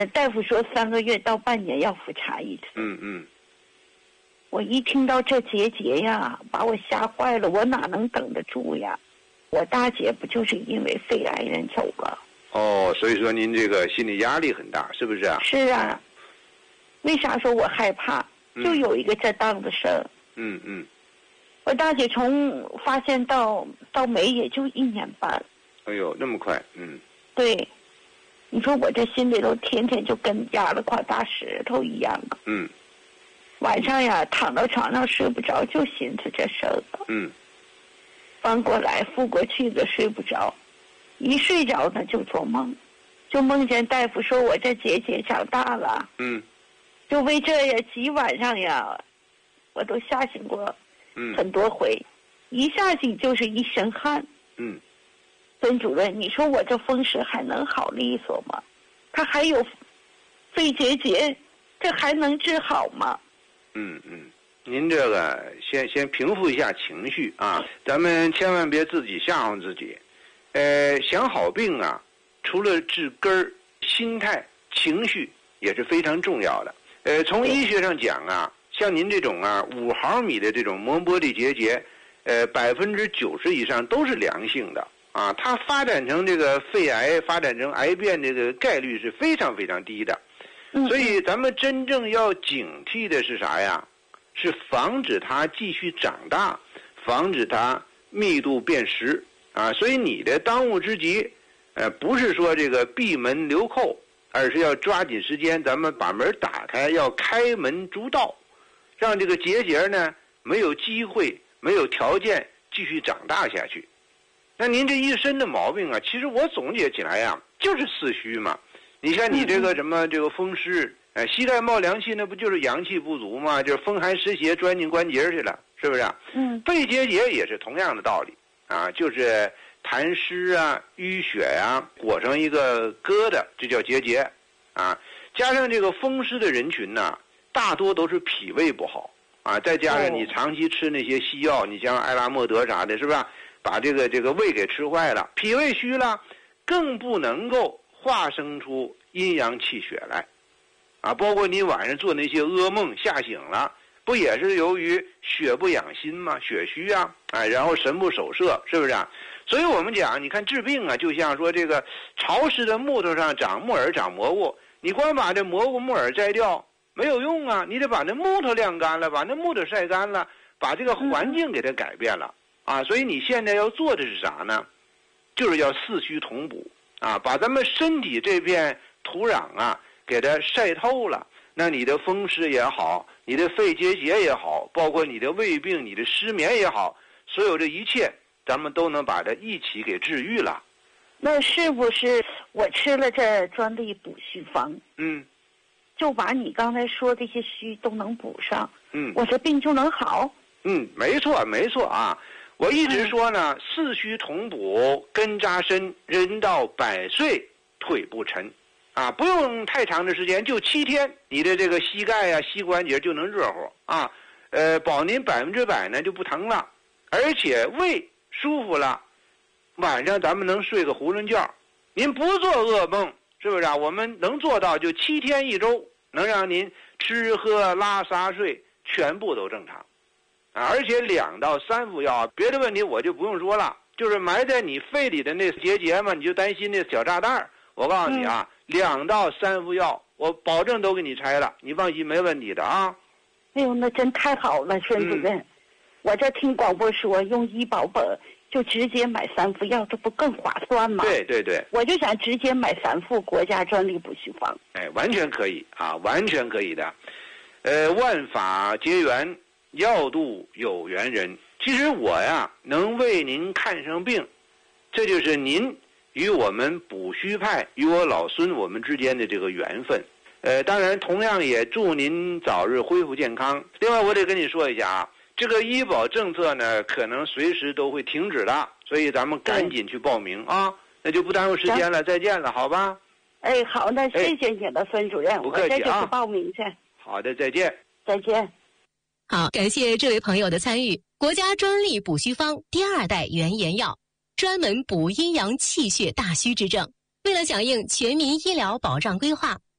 大夫说3个月到半年要复查一次。我一听到这结节呀，把我吓坏了，我哪能等得住呀？我大姐不就是因为肺癌人走了？ 哦，所以说您这个心理压力很大，是不是啊？ 是啊。为啥说我害怕？就有一个这档子事儿。我大姐从发现到没也就1年半。 哎呦，那么快。 对，你说我这心里头天天就跟压了块大石头一样的。晚上呀，躺到床上睡不着，就寻思这事儿了。翻过来覆过去的睡不着，一睡着呢就做梦，就梦见大夫说我这结节长大了。就为这呀几晚上呀，我都吓醒过很多回，一吓醒就是一身汗。孙主任，你说我这风湿还能好利索吗？他还有肺结节，这还能治好吗？ 您这个先平复一下情绪啊，咱们千万别自己吓唬自己。想好病啊，除了治根儿，心态、情绪也是非常重要的。从医学上讲啊，像您这种啊5毫米的这种膜玻璃结节，90%以上都是良性的啊，它发展成这个肺癌、发展成癌变这个概率是非常非常低的。所以咱们真正要警惕的是啥呀？是防止它继续长大，防止它密度变实啊。所以你的当务之急，不是说这个闭门留寇，而是要抓紧时间，咱们把门打开，要开门逐道，让这个结节呢没有机会、没有条件继续长大下去。那您这一身的毛病啊，其实我总结起来呀，就是四虚嘛。你看你这个什么这个风湿，膝盖冒凉气，那不就是阳气不足吗？就是风寒湿邪钻进关节去了，是不是？肺结节也是同样的道理啊，就是痰湿啊、淤血啊裹成一个疙瘩，这叫结节啊。加上这个风湿的人群呢，大多都是脾胃不好啊，再加上你长期吃那些西药，你像艾拉莫德啥的，是不是？把这个胃给吃坏了，脾胃虚了，更不能够化生出阴阳气血来啊。包括你晚上做那些噩梦，吓醒了，不也是由于血不养心吗？血虚啊，然后神不守舍，是不是啊？所以我们讲，你看治病啊，就像说这个潮湿的木头上长木耳长蘑菇，你光把这蘑菇木耳摘掉没有用啊，你得把那木头晾干了，把那木头晒干了，把这个环境给它改变了啊。所以你现在要做的是啥呢？就是要四虚同补啊，把咱们身体这片土壤啊给它晒透了，那你的风湿也好，你的肺结节也好，包括你的胃病、你的失眠也好，所有这一切咱们都能把它一起给治愈了。 那是不是我吃了这专利补虚方，就把你刚才说这些虚都能补上，我这病就能好？ 没错没错啊。我一直说呢，四虚同补，根扎深，人到100岁腿不沉啊，不用太长的时间，就7天，你的这个膝盖啊、膝关节就能热乎啊，保您100%呢就不疼了，而且胃舒服了，晚上咱们能睡个囫囵觉，您不做噩梦，是不是啊？我们能做到就7天1周，能让您吃喝拉撒睡全部都正常啊，而且2到3副药，别的问题我就不用说了，就是埋在你肺里的那结节嘛，你就担心那小炸弹，我告诉你啊，2到3副药，我保证都给你拆了，你放心，没问题的啊。 哎呦，那真太好了，孙主任，我这听广播说用医保本就直接买3副药，这不更划算吗？ 对对对， 我就想直接买3副国家专利补虚方。 完全可以啊，完全可以的。万法结缘，药度有缘人。其实我呀，能为您看上病，这就是您与我们补虚派与我老孙我们之间的这个缘分。当然同样也祝您早日恢复健康。另外我得跟你说一下啊，这个医保政策呢可能随时都会停止的，所以咱们赶紧去报名啊，那就不耽误时间了，再见了，好吧？ 好，那谢谢你了，孙主任， 不客气啊， 我这就去报名去。 好的，再见。 再见。 好，感谢这位朋友的参与。国家专利补虚方第2代原研药，专门补阴阳气血大虚之症。为了响应全民医疗保障规划，